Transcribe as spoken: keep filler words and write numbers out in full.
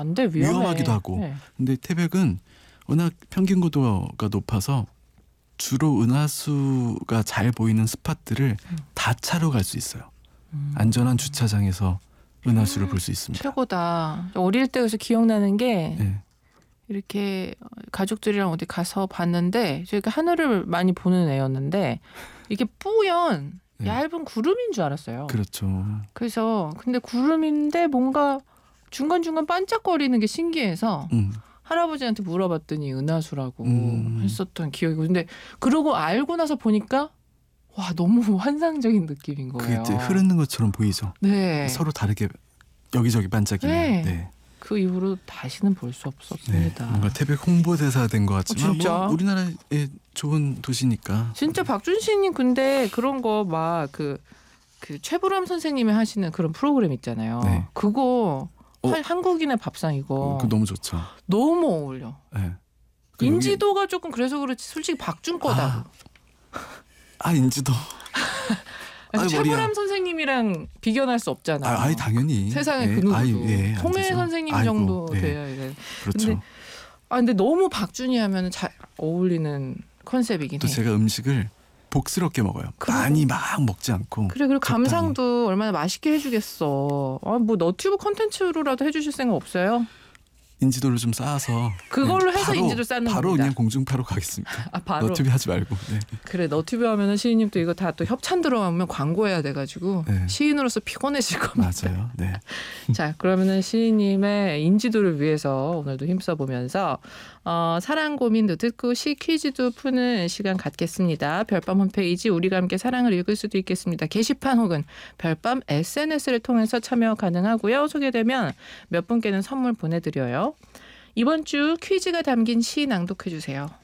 안 돼. 위험해. 위험하기도 하고. 네. 근데 태백은 워낙 평균 고도가 높아서 주로 은하수가 잘 보이는 스팟들을 음. 다 차로 갈 수 있어요. 음. 안전한 주차장에서 은하수를 볼 수 있습니다. 최고다. 어릴 때 그래서 기억나는 게 네. 이렇게 가족들이랑 어디 가서 봤는데 저희가 하늘을 많이 보는 애였는데 이게 뿌연 네. 얇은 구름인 줄 알았어요. 그렇죠. 그래서 근데 구름인데 뭔가 중간중간 반짝거리는 게 신기해서 음. 할아버지한테 물어봤더니 은하수라고 음. 했었던 기억이. 근데 그러고 알고 나서 보니까 와 너무 환상적인 느낌인 그게 거예요. 이제 흐르는 것처럼 보이죠. 네. 서로 다르게 여기저기 반짝이면. 네. 네. 그 이후로 다시는 볼 수 네. 없었습니다. 뭔가 태백 홍보대사 된 것 같지만 어, 진짜? 뭐 우리나라의 좋은 도시니까. 진짜 박준신님 근데 그런 거 막 그 그 최불암 선생님이 하시는 그런 프로그램 있잖아요. 네. 그거 어? 한- 한국인의 밥상 이거 그 너무 좋죠. 너무 어울려. 네. 그 여기- 인지도가 조금 그래서 그렇지 솔직히 박준 거다. 아 인지도. 아이, 최불암 머리야. 선생님이랑 비견할 수 없잖아요. 아, 아이 당연히. 세상의 예. 그 누구도. 아이, 예, 안 송혜 되죠. 선생님 아이고, 정도 예. 돼야 이게. 그렇죠. 근데 아 근데 너무 박준이 하면 잘 어울리는 컨셉이긴 또 해. 제가 음식을 복스럽게 먹어요. 그래. 많이 막 먹지 않고. 그래 그리고 적당히. 감상도 얼마나 맛있게 해주겠어. 아, 뭐 너튜브 컨텐츠로라도 해주실 생각 없어요? 인지도를 좀 쌓아서 그걸로 그냥 해서 바로, 인지도 쌓는 바로 겁니다. 그냥 공중파로 가겠습니다. 아 바로 너튜브 하지 말고. 네. 그래 너튜브 하면은 시인님 또 이거 다 또 협찬 들어가면 광고해야 돼가지고 네. 시인으로서 피곤해질 겁니다. 맞아요. 네. 자 그러면은 시인님의 인지도를 위해서 오늘도 힘써 보면서 어, 사랑 고민도 듣고 시 퀴즈도 푸는 시간 갖겠습니다. 별밤 홈페이지 우리가 함께 사랑을 읽을 수도 있겠습니다. 게시판 혹은 별밤 에스엔에스를 통해서 참여 가능하고요. 소개되면 몇 분께는 선물 보내드려요. 이번 주 퀴즈가 담긴 시 낭독해 주세요.